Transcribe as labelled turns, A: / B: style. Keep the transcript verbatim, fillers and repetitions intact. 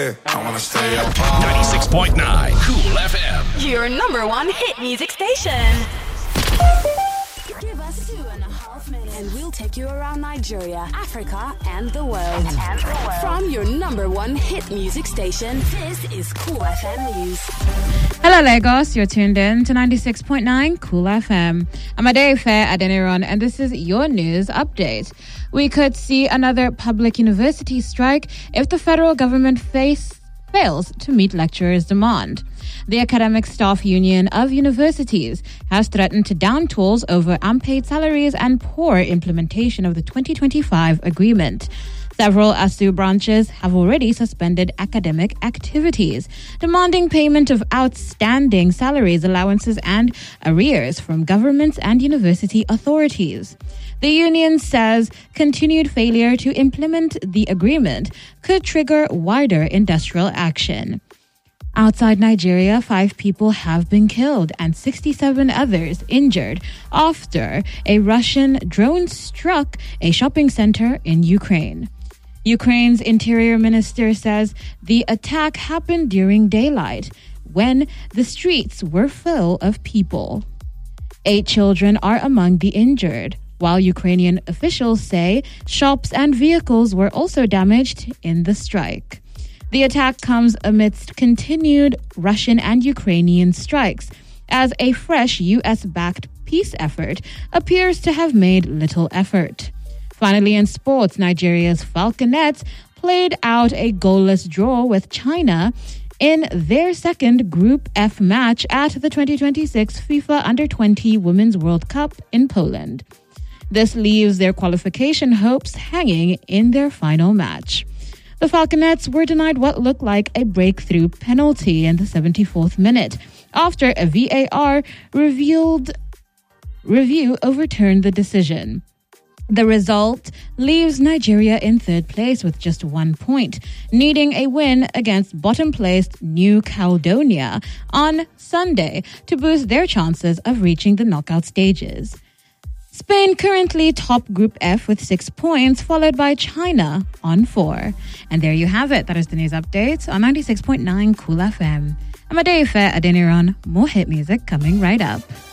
A: I wanna stay up all ninety-six point nine Cool F M.
B: Your number one hit music station.
C: Give us two and a half minutes and we'll take you around Nigeria, Africa, and the world. And the world. From your number one hit music station, this is Cool F M News.
D: Hello Lagos, you're tuned in to ninety-six point nine Cool F M. I'm Adefe Adeniran and this is your news update. We could see another public university strike if the federal government face fails to meet lecturers' demand. The Academic Staff Union of Universities has threatened to down tools over unpaid salaries and poor implementation of the twenty twenty-five agreement. Several A S U branches have already suspended academic activities, demanding payment of outstanding salaries, allowances, and arrears from governments and university authorities. The union says continued failure to implement the agreement could trigger wider industrial action. Outside Nigeria, five people have been killed and sixty-seven others injured after a Russian drone struck a shopping center in Ukraine. Ukraine's interior minister says the attack happened during daylight when the streets were full of people. Eight children are among the injured, while Ukrainian officials say shops and vehicles were also damaged in the strike. The attack comes amidst continued Russian and Ukrainian strikes, as a fresh U S-backed peace effort appears to have made little effort. Finally, in sports, Nigeria's Falconets played out a goalless draw with China in their second Group F match at the twenty twenty-six FIFA Under twenty Women's World Cup in Poland. This leaves their qualification hopes hanging in their final match. The Falconets were denied what looked like a breakthrough penalty in the seventy-fourth minute after a V A R revealed, review overturned the decision. The result leaves Nigeria in third place with just one point, needing a win against bottom-placed New Caledonia on Sunday to boost their chances of reaching the knockout stages. Spain currently top Group F with six points, followed by China on four. And there you have it. That is the news update on ninety-six point nine Cool F M. I'm Adefe Adeniran. More hit music coming right up.